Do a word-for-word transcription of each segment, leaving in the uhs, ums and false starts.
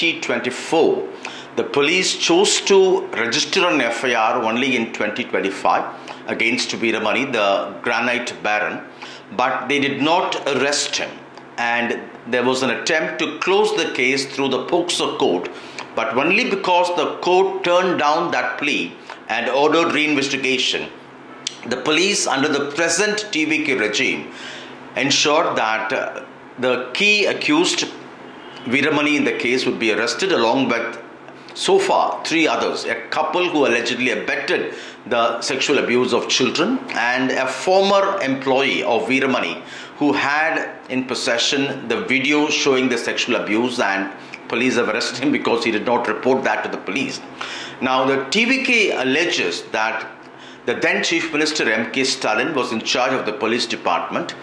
twenty twenty-four. The police chose to register an F I R only in twenty twenty-five against Veeramani, the granite baron, but they did not arrest him. And there was an attempt to close the case through the POCSO court, but only because the court turned down that plea and ordered reinvestigation. The police, under the present T V K regime, ensured that uh, the key accused, Veeramani, in the case would be arrested along with so far three others, a couple who allegedly abetted the sexual abuse of children and a former employee of Veeramani who had in possession the video showing the sexual abuse, and police have arrested him because he did not report that to the police. Now, the T V K alleges that the then Chief Minister M K Stalin was in charge of the police department,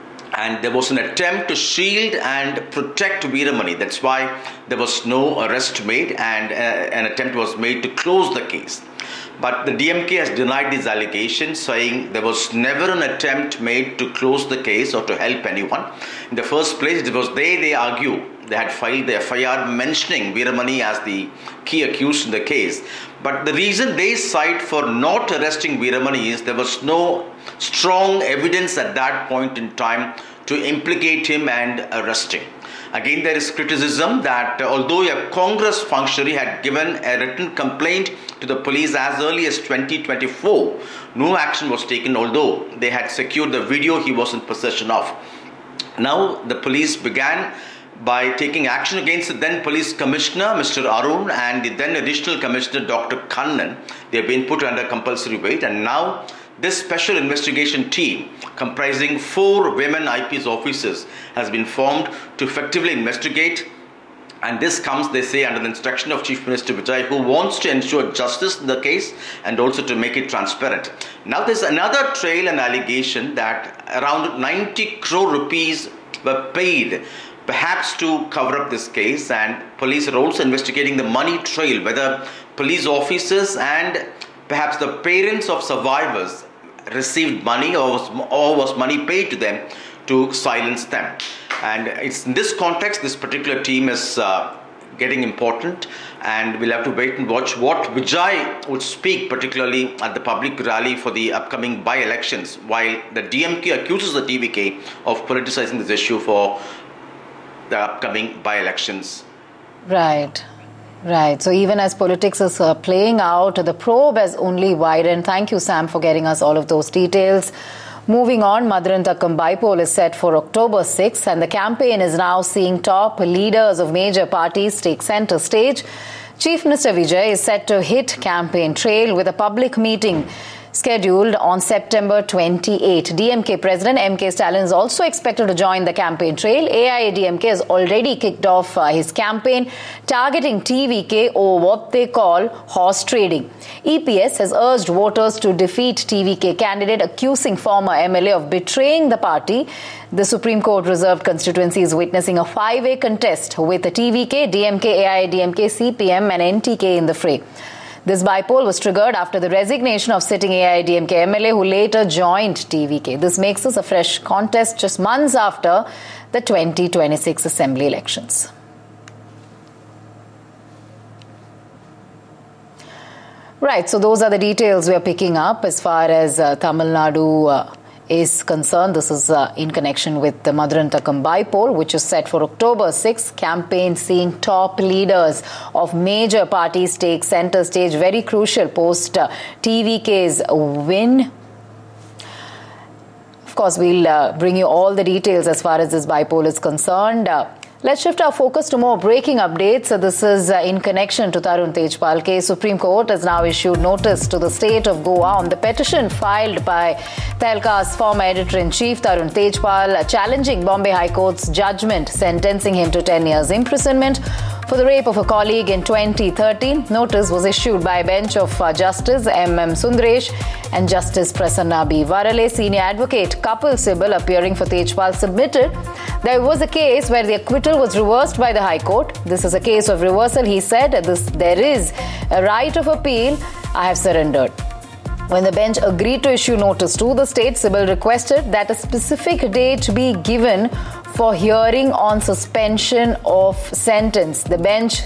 and there was an attempt to shield and protect Veeramani. That's why there was no arrest made, and uh, an attempt was made to close the case. But the D M K has denied these allegations, saying there was never an attempt made to close the case or to help anyone. In the first place, it was they, they argue, they had filed the F I R mentioning Veeramani as the key accused in the case. But the reason they cite for not arresting Veeramani is there was no strong evidence at that point in time to implicate him and arrest him. Again, there is criticism that although a Congress functionary had given a written complaint to the police as early as twenty twenty-four, no action was taken, although they had secured the video he was in possession of. Now, the police began by taking action against the then police commissioner, Mister Arun, and the then additional commissioner, Doctor Kannan. They have been put under compulsory wait, and now this special investigation team, comprising four women I P S officers, has been formed to effectively investigate. And this comes, they say, under the instruction of Chief Minister Vijay, who wants to ensure justice in the case and also to make it transparent. Now, there's another trail and allegation that around ninety crore rupees were paid, perhaps to cover up this case, and police are also investigating the money trail, whether police officers and perhaps the parents of survivors received money or was, or was money paid to them to silence them. And it's in this context this particular team is uh, getting important, and we'll have to wait and watch what Vijay would speak, particularly at the public rally for the upcoming by-elections, while the D M K accuses the T V K of politicizing this issue for the upcoming by-elections. Right. Right. So even as politics is uh, playing out, the probe has only widened. Thank you, Sam, for getting us all of those details. Moving on, Maduranthakam by-poll is set for October sixth, and the campaign is now seeing top leaders of major parties take centre stage. Chief Minister Vijay is set to hit campaign trail with a public meeting scheduled on September twenty-eighth. D M K President M K Stalin is also expected to join the campaign trail. A I A D M K has already kicked off uh, his campaign targeting T V K over what they call horse trading. E P S has urged voters to defeat T V K candidate, accusing former M L A of betraying the party. The Supreme Court reserved constituency is witnessing a five-way contest with the T V K, D M K, A I A D M K, C P M and N T K in the fray. This by-poll was triggered after the resignation of sitting A I A D M K M L A who later joined T V K. This makes this a fresh contest just months after the twenty twenty-six assembly elections. Right, so those are the details we are picking up as far as uh, Tamil Nadu uh, is concerned. This is uh, in connection with the Maduranthakam by-poll, which is set for October sixth. Campaign seeing top leaders of major parties take centre stage. Very crucial post uh, T V K's win. Of course, we'll uh, bring you all the details as far as this by-poll is concerned. Uh, Let's shift our focus to more breaking updates. So this is uh, in connection to Tarun Tejpal case. Supreme Court has now issued notice to the state of Goa on the petition filed by Tehelka's former editor-in-chief Tarun Tejpal, uh, challenging Bombay High Court's judgment sentencing him to ten years imprisonment for the rape of a colleague in twenty thirteen. Notice was issued by a bench of uh, Justice M M Sundaresh and Justice Prasanna B. Varale. Senior advocate Kapil Sibal, appearing for Tejpal, submitted there was a case where the acquittal was reversed by the High Court. This is a case of reversal, he said. This, there is a right of appeal. I have surrendered. When the bench agreed to issue notice to the state, Sibal requested that a specific date be given for hearing on suspension of sentence. The bench